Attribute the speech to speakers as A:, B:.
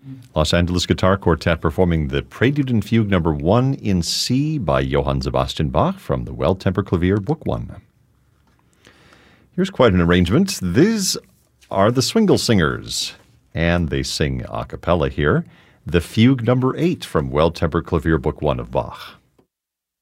A: Los Angeles Guitar Quartet performing the Prelude and Fugue No. 1 in C by Johann Sebastian Bach from the Well-Tempered Clavier, Book 1. Here's quite an arrangement. These are the Swingle Singers, and they sing a cappella here, the Fugue No. 8 from Well-Tempered Clavier, Book 1 of Bach.